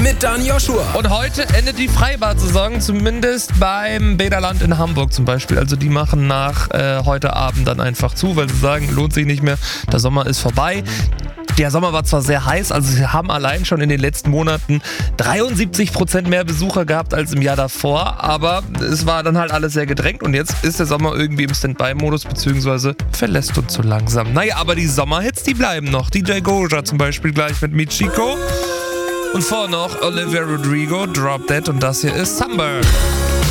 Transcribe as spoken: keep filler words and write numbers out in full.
mit Dan Joshua. Und heute endet die Freibad-Saison, zumindest beim Bäderland in Hamburg zum Beispiel. Also die machen nach äh, heute Abend dann einfach zu, weil sie sagen, lohnt sich nicht mehr, der Sommer ist vorbei. Der Sommer war zwar sehr heiß, also sie haben allein schon in den letzten Monaten dreiundsiebzig Prozent mehr Besucher gehabt als im Jahr davor, aber es war dann halt alles sehr gedrängt und jetzt ist der Sommer irgendwie im Standby-Modus, beziehungsweise verlässt uns so langsam. Naja, aber die Sommerhits, die bleiben noch. D J Goja zum Beispiel gleich mit Michiko und vor noch Olivia Rodrigo, Drop Dead und das hier ist Summer.